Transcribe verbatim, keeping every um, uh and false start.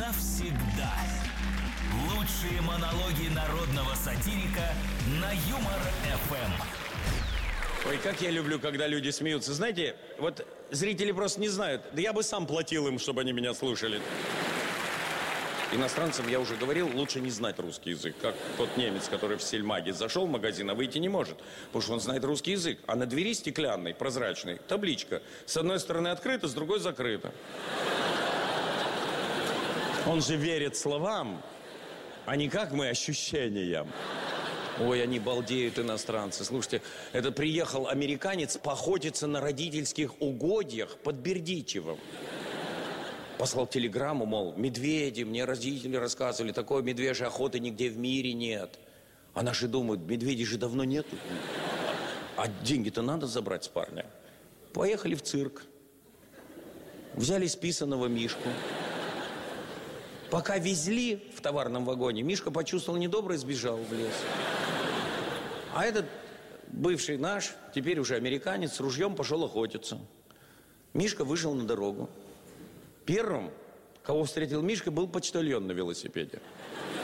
навсегда. Лучшие монологи народного сатирика на Юмор-эф эм. Ой, как я люблю, когда люди смеются. Знаете, вот зрители просто не знают. Да я бы сам платил им, чтобы они меня слушали. Иностранцам, я уже говорил, лучше не знать русский язык. Как тот немец, который в сельмаге зашел в магазин, а выйти не может. Потому что он знает русский язык. А на двери стеклянной, прозрачной, табличка. С одной стороны открыта, с другой закрыта. Он же верит словам, а не как мы ощущениям. Ой, они балдеют, иностранцы. Слушайте, это приехал американец поохотиться на родительских угодьях под Бердичевом. Послал телеграмму, мол, медведи, мне родители рассказывали, такой медвежьей охоты нигде в мире нет. А наши думают, медведей же давно нету. А деньги-то надо забрать с парня. Поехали в цирк. Взяли списанного Мишку. Пока везли в товарном вагоне, Мишка почувствовал недоброе и сбежал в лес. А этот бывший наш, теперь уже американец, с ружьем пошел охотиться. Мишка вышел на дорогу. Первым, кого встретил Мишка, был почтальон на велосипеде.